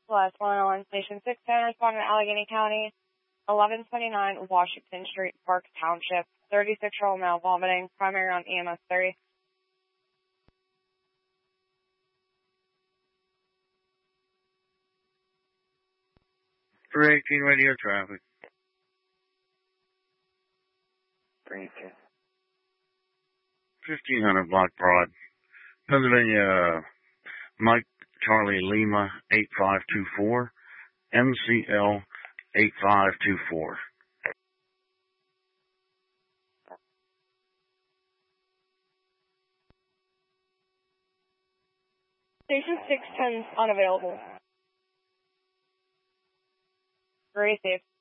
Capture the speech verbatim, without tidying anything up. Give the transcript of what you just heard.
Plus one on Station six ten, responding to Allegheny County, eleven twenty-nine Washington Street, Park Township, thirty-six-year-old male vomiting, primary on E M S thirty. three eighteen radio traffic. three eighteen. fifteen hundred Block Broad, Pennsylvania, Mike Charlie Lima eight five two four, M C L eight five two four. Station six ten is unavailable. Receive.